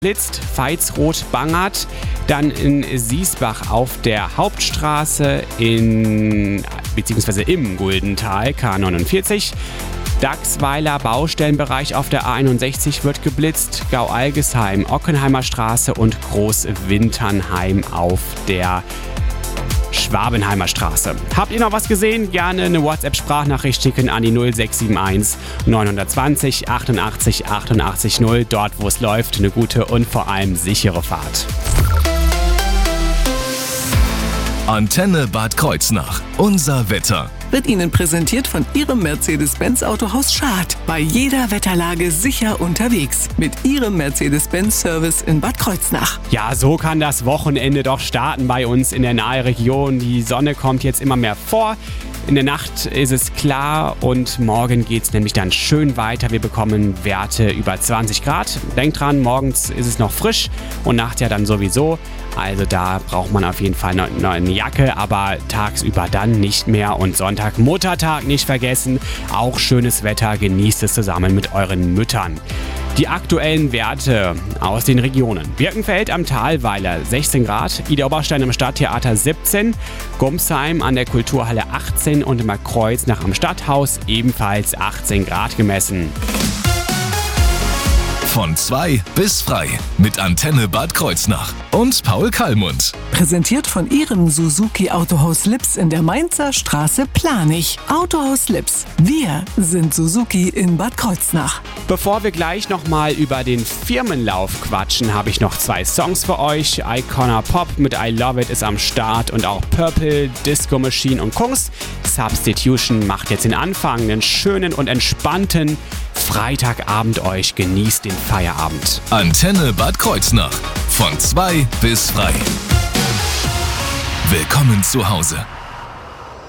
blitzt, Veitsroth-Bangert, dann in Siesbach auf der Hauptstraße beziehungsweise im Guldental, K49. Dachsweiler Baustellenbereich auf der A61 wird geblitzt, Gau-Algesheim, Ockenheimer Straße und Großwinternheim auf der Schwabenheimer Straße. Habt ihr noch was gesehen? Gerne eine WhatsApp-Sprachnachricht schicken an die 0671 920 88 88 0. Dort, wo es läuft, eine gute und vor allem sichere Fahrt. Antenne Bad Kreuznach. Unser Wetter. Wird Ihnen präsentiert von Ihrem Mercedes-Benz Autohaus Schad. Bei jeder Wetterlage sicher unterwegs. Mit Ihrem Mercedes-Benz-Service in Bad Kreuznach. Ja, so kann das Wochenende doch starten bei uns in der Nahregion. Die Sonne kommt jetzt immer mehr vor. In der Nacht ist es klar und morgen geht es nämlich dann schön weiter. Wir bekommen Werte über 20 Grad. Denkt dran, morgens ist es noch frisch und nachts ja dann sowieso. Also da braucht man auf jeden Fall noch eine Jacke, aber tagsüber dann nicht mehr. Und Sonntag, Muttertag nicht vergessen. Auch schönes Wetter, genießt es zusammen mit euren Müttern. Die aktuellen Werte aus den Regionen. Birkenfeld am Thalweiler 16 Grad, Idar-Oberstein am Stadttheater 17, Gumsheim an der Kulturhalle 18 und im Kreuznach am Stadthaus ebenfalls 18 Grad gemessen. Von 2 bis frei mit Antenne Bad Kreuznach und Paul Kallmund. Präsentiert von Ihrem Suzuki Autohaus Lips in der Mainzer Straße Planich. Autohaus Lips. Wir sind Suzuki in Bad Kreuznach. Bevor wir gleich nochmal über den Firmenlauf quatschen, habe ich noch 2 Songs für euch. Icona Pop mit I Love It ist am Start und auch Purple, Disco Machine und Kunst. Substitution macht jetzt den Anfang. Einen schönen und entspannten Freitagabend euch. Genießt den Feierabend. Antenne Bad Kreuznach. Von 2 bis frei. Willkommen zu Hause.